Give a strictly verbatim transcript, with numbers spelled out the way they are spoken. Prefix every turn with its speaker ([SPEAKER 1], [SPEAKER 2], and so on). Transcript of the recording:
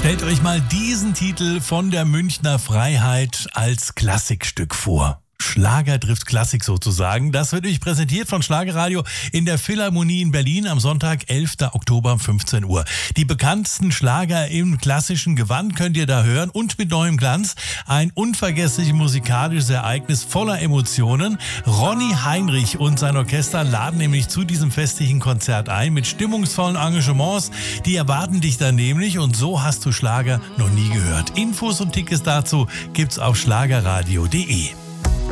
[SPEAKER 1] Stellt euch mal diesen Titel von der Münchner Freiheit als Klassikstück vor. Schlager trifft Klassik sozusagen. Das wird euch präsentiert von Schlagerradio in der Philharmonie in Berlin am Sonntag, elfter Oktober um fünfzehn Uhr. Die bekanntesten Schlager im klassischen Gewand könnt ihr da hören und mit neuem Glanz. Ein unvergessliches musikalisches Ereignis voller Emotionen. Ronny Heinrich und sein Orchester laden nämlich zu diesem festlichen Konzert ein mit stimmungsvollen Engagements. Die erwarten dich dann nämlich und so hast du Schlager noch nie gehört. Infos und Tickets dazu gibt's auf schlagerradio punkt de.